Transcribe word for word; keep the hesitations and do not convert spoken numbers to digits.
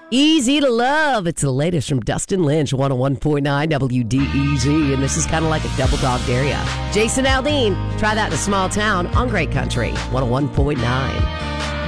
Easy to Love. It's the latest from Dustin Lynch, one oh one point nine W D E Z, and this is kind of like a double dogged area. Jason Aldean, try that in a small town on Great Country, one oh one point nine.